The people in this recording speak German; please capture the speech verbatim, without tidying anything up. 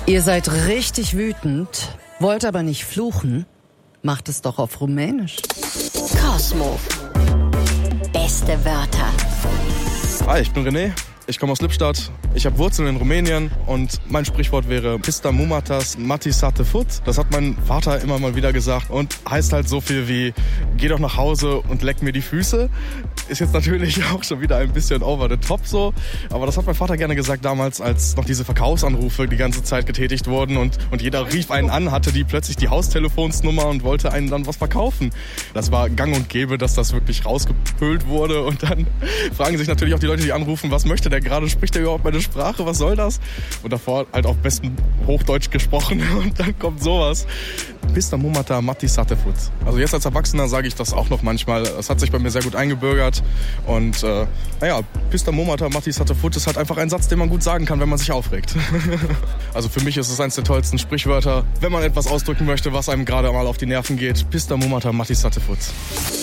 Ihr seid richtig wütend, wollt aber nicht fluchen? Macht es doch auf Rumänisch. Cosmo. Beste Wörter. Hi, ich bin René. Ich komme aus Lippstadt. Ich habe Wurzeln in Rumänien und mein Sprichwort wäre Pista mumatas mati sate fut. Das hat mein Vater immer mal wieder gesagt und heißt halt so viel wie geh doch nach Hause und leck mir die Füße. Ist jetzt natürlich auch schon wieder ein bisschen over the top so, aber das hat mein Vater gerne gesagt damals, als noch diese Verkaufsanrufe die ganze Zeit getätigt wurden und, und jeder rief einen an, hatte die plötzlich die Haustelefonsnummer und wollte einen dann was verkaufen. Das war gang und gäbe, dass das wirklich rausgepölt wurde und dann fragen sich natürlich auch die Leute, die anrufen, was möchte der gerade, spricht der überhaupt meine Sprache, was soll das? Und davor halt auf bestem Hochdeutsch gesprochen und dann kommt sowas. Pista mumata mati sate fut. Also jetzt als Erwachsener sage ich das auch noch manchmal. Das hat sich bei mir sehr gut eingebürgert. Und äh, naja, Pista mumata mati sate fut ist halt einfach ein Satz, den man gut sagen kann, wenn man sich aufregt. Also für mich ist es eines der tollsten Sprichwörter, wenn man etwas ausdrücken möchte, was einem gerade mal auf die Nerven geht. Pista mumata mati sate fut.